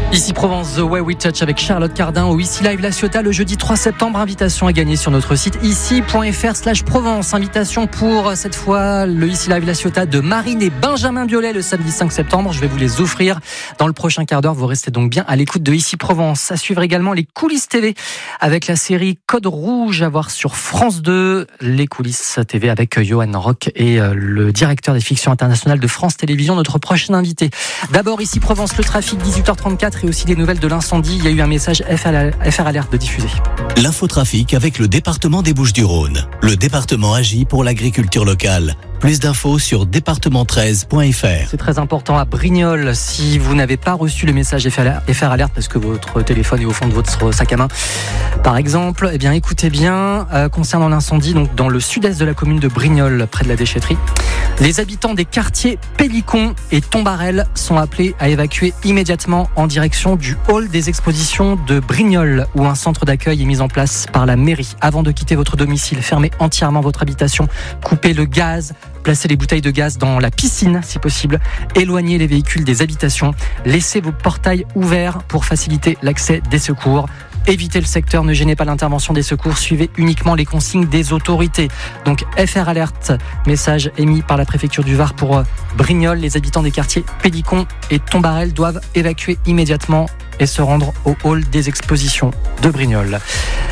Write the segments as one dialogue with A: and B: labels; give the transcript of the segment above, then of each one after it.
A: Ici Provence, The Way We Touch avec Charlotte Cardin au Ici Live La Ciotat le jeudi 3 septembre. Invitation à gagner sur notre site ici.fr/Provence. Invitation pour cette fois le Ici Live La Ciotat de Marine et Benjamin Biolay le samedi 5 septembre. Je vais vous les offrir dans le prochain quart d'heure. Vous restez donc bien à l'écoute de Ici Provence. À suivre également les coulisses TV avec la série Code Rouge à voir sur France 2. Les coulisses TV avec Johan Rock et le directeur des fictions internationales de France Télévisions, notre prochain invité. D'abord Ici Provence, le trafic 18h34 et aussi des nouvelles de l'incendie. Il y a eu un message FR Alert de diffuser.
B: L'infotrafic avec le département des Bouches-du-Rhône. Le département agit pour l'agriculture locale. Plus d'infos sur département13.fr.
A: C'est très important à Brignoles. Si vous n'avez pas reçu le message FR Alert parce que votre téléphone est au fond de votre sac à main, par exemple, eh bien écoutez bien, concernant l'incendie donc dans le sud-est de la commune de Brignoles, près de la déchetterie, les habitants des quartiers Pélicon et Tombarel sont appelés à évacuer immédiatement en direction du hall des expositions de Brignoles, où un centre d'accueil est mis en place par la mairie. Avant de quitter votre domicile, fermez entièrement votre habitation, coupez le gaz, placez les bouteilles de gaz dans la piscine si possible, éloignez les véhicules des habitations, laissez vos portails ouverts pour faciliter l'accès des secours. Évitez le secteur, ne gênez pas l'intervention des secours, suivez uniquement les consignes des autorités. Donc FR Alert, message émis par la préfecture du Var pour Brignoles. Les habitants des quartiers Pélicon et Tombarel doivent évacuer immédiatement et se rendre au hall des expositions de Brignoles.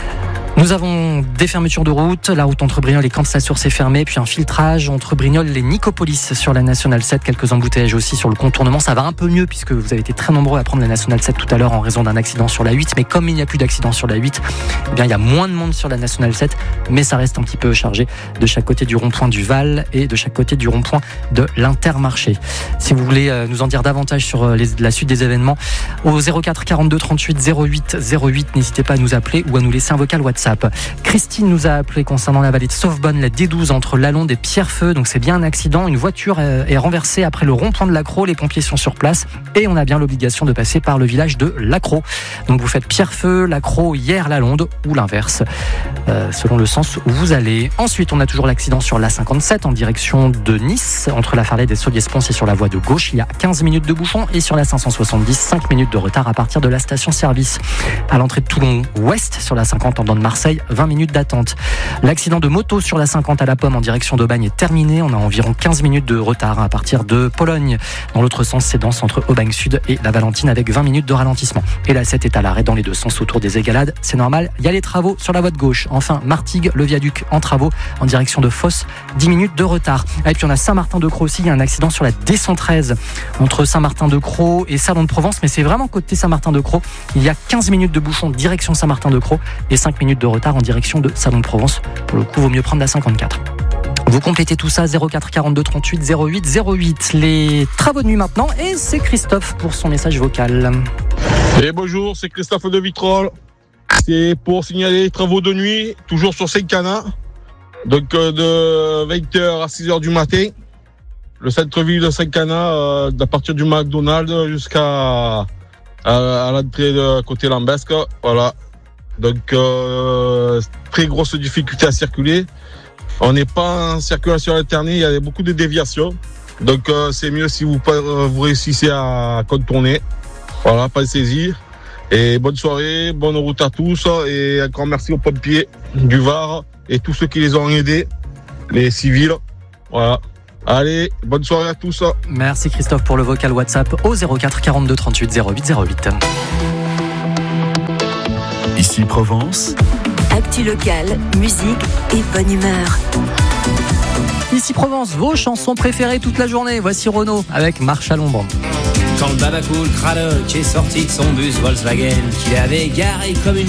A: Nous avons des fermetures de route, la route entre Brignoles et Camps-la-Source est fermée, puis un filtrage entre Brignoles et Nicopolis sur la Nationale 7, quelques embouteillages aussi sur le contournement. Ça va un peu mieux puisque vous avez été très nombreux à prendre la Nationale 7 tout à l'heure en raison d'un accident sur la 8, mais comme il n'y a plus d'accident sur la 8, eh bien il y a moins de monde sur la Nationale 7, mais ça reste un petit peu chargé de chaque côté du rond-point du Val et de chaque côté du rond-point de l'Intermarché. Si vous voulez nous en dire davantage sur la suite des événements, au 04 42 38 08 08, n'hésitez pas à nous appeler ou à nous laisser un vocal WhatsApp. Christine nous a appelé concernant la vallée de Sauvebonne, la D12 entre Lalonde et Pierrefeu. Donc c'est bien un accident. Une voiture est renversée après le rond-point de l'Accro. Les pompiers sont sur place et on a bien l'obligation de passer par le village de l'Accro. Donc vous faites Pierrefeu, l'Accro, hier Lalonde ou l'inverse, selon le sens où vous allez. Ensuite, on a toujours l'accident sur l'A57 en direction de Nice, entre la Farlède et Soliès-Pons et sur la voie de gauche. Il y a 15 minutes de bouchon et sur la 570, 5 minutes de retard à partir de la station-service. À l'entrée de Toulon-Ouest, sur la 50 en bande Marseille, 20 minutes d'attente. L'accident de moto sur la 50 à la Pomme en direction d'Aubagne est terminé. On a environ 15 minutes de retard à partir de Pologne. Dans l'autre sens, c'est dense entre Aubagne Sud et la Valentine avec 20 minutes de ralentissement. Et la 7 est à l'arrêt dans les deux sens autour des Égalades. C'est normal, il y a les travaux sur la voie de gauche. Enfin, Martigues, le viaduc en travaux en direction de Fosse, 10 minutes de retard. Et puis on a Saint-Martin-de-Crau aussi. Il y a un accident sur la D113 entre Saint-Martin-de-Crau et Salon de Provence, mais c'est vraiment côté Saint-Martin-de-Crau. Il y a 15 minutes de bouchon direction Saint-Martin-de-Crau et 5 minutes de retard en direction de Salon de Provence. Pour le coup, vaut mieux prendre la 54. Vous complétez tout ça, 04 42 38 08 08. Les travaux de nuit maintenant, et c'est Christophe pour son message vocal.
C: Et bonjour, c'est Christophe de Vitrolles. C'est pour signaler les travaux de nuit, toujours sur Saint-Cana. Donc de 20h à 6h du matin. Le centre-ville de Saint-Cana, à partir du McDonald's jusqu'à à l'entrée de côté Lambesque. Voilà. Donc très grosse difficulté à circuler. On n'est pas en circulation alternée, il y a beaucoup de déviations. Donc c'est mieux si vous réussissez à contourner. Voilà, pensez-y. Et bonne soirée, bonne route à tous. Et encore merci aux pompiers du Var et tous ceux qui les ont aidés, les civils. Voilà. Allez, bonne soirée à tous.
A: Merci Christophe pour le vocal WhatsApp au 04 42 38 08 08.
B: Ici Provence.
D: Actu locale, musique et bonne humeur.
A: Ici Provence, vos chansons préférées toute la journée. Voici Renaud avec Marche à l'ombre.
E: Quand le babacool Cradock est sorti de son bus Volkswagen, qu'il avait garé comme une